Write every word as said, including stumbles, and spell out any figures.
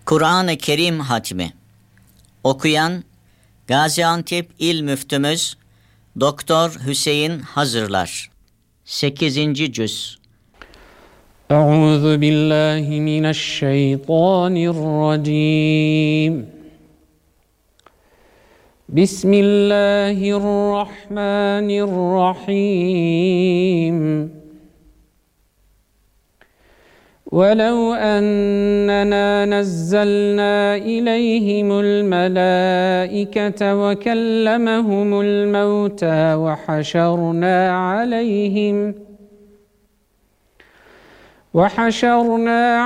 Kur'an-ı Kerim Hatmi. Okuyan Gaziantep İl Müftümüz Doktor Hüseyin Hazırlar. sekizinci Cüz. Euzu billahi mineşşeytanirracim. Bismillahirrahmanirrahim. وَلَوْ أَنَّنَا نَزَّلْنَا إِلَيْهِمُ الْمَلَائِكَةَ وَكَلَّمَهُمُ الْمَوْتَى وَحَشَرْنَا عَلَيْهِمْ وَحَشَرْنَا